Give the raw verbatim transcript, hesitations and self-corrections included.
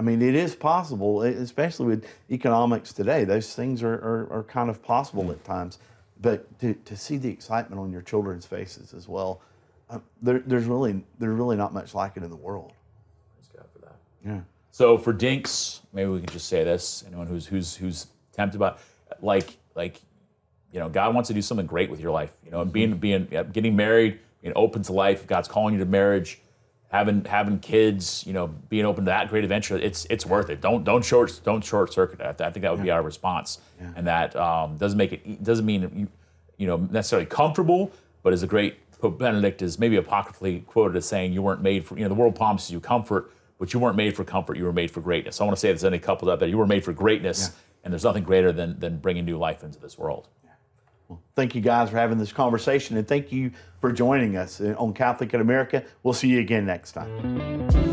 mean, it is possible, e- especially with economics today. Those things are, are, are kind of possible at times. But to, to see the excitement on your children's faces as well, uh, there, there's really there's really not much like it in the world. Praise God for that. Yeah. So for Dinks, maybe we can just say this. Anyone who's who's who's tempted by, like like, you know, God wants to do something great with your life. You know, and being being getting married, being open to life. God's calling you to marriage, having having kids. You know, being open to that great adventure. It's it's worth it. Don't don't short don't short circuit that. I think that would be our response. Yeah. And that um, doesn't make it doesn't mean you you know necessarily comfortable, but is a great. Pope Benedict is maybe apocryphally quoted as saying, "You weren't made for you know the world promises you comfort, but you weren't made for comfort. You were made for greatness." So I want to say, if there's any couples out there, you were made for greatness, Yeah. and there's nothing greater than than bringing new life into this world. Well, thank you guys for having this conversation, and thank you for joining us on Catholic in America. We'll see you again next time.